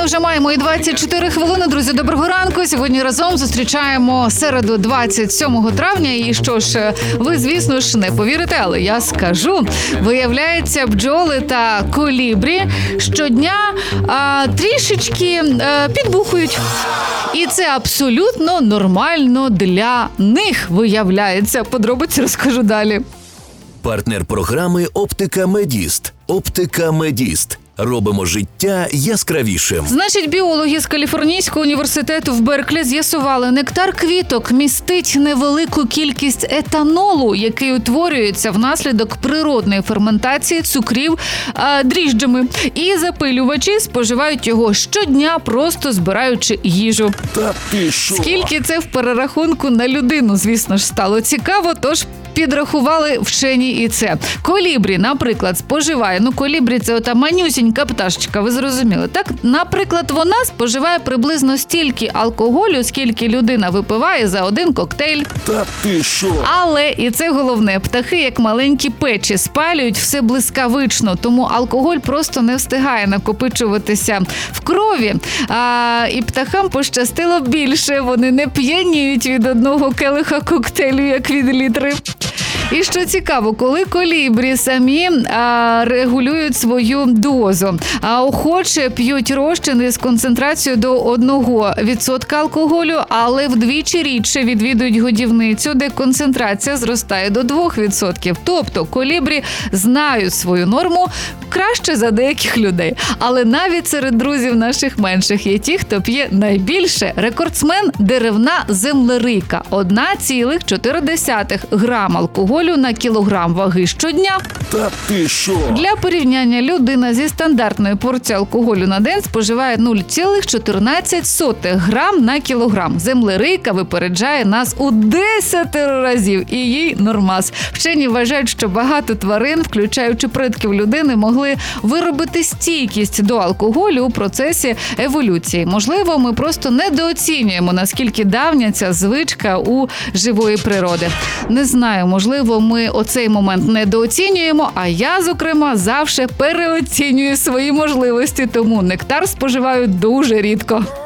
вже маємо і 24 хвилини. Друзі, доброго ранку. Сьогодні разом зустрічаємо середу 27 травня. І що ж, ви, звісно ж, не повірите, але я скажу. Виявляється, бджоли та колібрі щодня трішечки підбухують. І це абсолютно нормально для них, виявляється. Подробиці розкажу далі. Партнер програми «Оптика Медіст». «Оптика Медіст». Робимо життя яскравішим. Значить, біологи з Каліфорнійського університету в Берклі з'ясували, нектар квіток містить невелику кількість етанолу, який утворюється внаслідок природної ферментації цукрів дріжджами. І запилювачі споживають його щодня, просто збираючи їжу. Та ти що? Скільки це в перерахунку на людину, звісно ж, стало цікаво, тож підрахували вчені і це. Колібрі, наприклад, споживає, колібрі – це ота манюсінька пташечка, ви зрозуміли, так? Наприклад, вона споживає приблизно стільки алкоголю, скільки людина випиває за один коктейль. Та ти що? І І це головне, птахи, як маленькі печі, спалюють все блискавично, тому алкоголь просто не встигає накопичуватися в крові. І птахам пощастило більше, вони не п'яніють від одного келиха коктейлю, як від літри. І що цікаво, коли колібрі самі регулюють свою дозу, охоче п'ють розчини з концентрацією до 1% алкоголю, але вдвічі рідше відвідують годівницю, де концентрація зростає до 2%. Тобто колібрі знають свою норму краще за деяких людей. Але навіть серед друзів наших менших є ті, хто п'є найбільше. Рекордсмен – деревна землерийка. 1,4 грам алкоголю на кілограм ваги щодня. Та ти що? Для порівняння, людина зі стандартною порцією алкоголю на день споживає 0,14 грам на кілограм. Землерийка випереджає нас у 10 разів, і їй нормас. Вчені вважають, що багато тварин, включаючи предків людини, могли виробити стійкість до алкоголю у процесі еволюції. Можливо, ми просто недооцінюємо, наскільки давня ця звичка у живої природи. Не знаю, можливо, ми оцей момент недооцінюємо, а я, зокрема, завжди переоцінюю свої можливості, тому нектар споживаю дуже рідко.